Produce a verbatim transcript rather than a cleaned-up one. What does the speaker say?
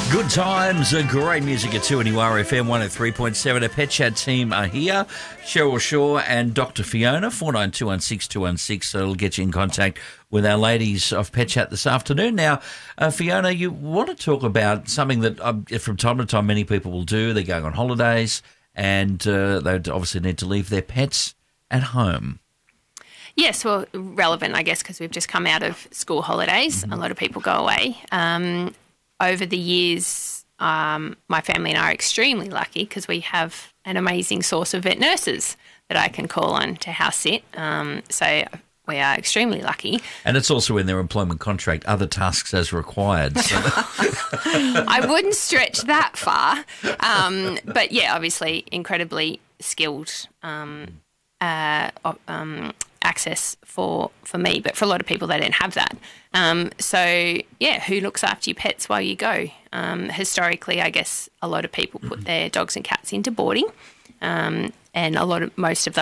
Good times, uh, great music at two N U R F M one oh three point seven. A Pet Chat team are here. Cheryl Shaw and Doctor Fiona, four nine two one six two one six. So it'll get you in contact with our ladies of Pet Chat this afternoon. Now, uh, Fiona, you want to talk about something that um, from time to time many people will do. They're going on holidays and uh, they obviously need to leave their pets at home. Yes, well, relevant, I guess, because we've just come out of school holidays. Mm-hmm. A lot of people go away. Um, over the years, um, my family and I are extremely lucky because we have an amazing source of vet nurses that I can call on to house sit. Um, so we are extremely lucky. And it's also in their employment contract, other tasks as required. So. I wouldn't stretch that far. Um, but, yeah, obviously incredibly skilled um, uh, um access for, for me, but for a lot of people they don't have that. Um, so, yeah, who looks after your pets while you go? Um, historically, I guess a lot of people put their dogs and cats into boarding, um, and a lot of most of those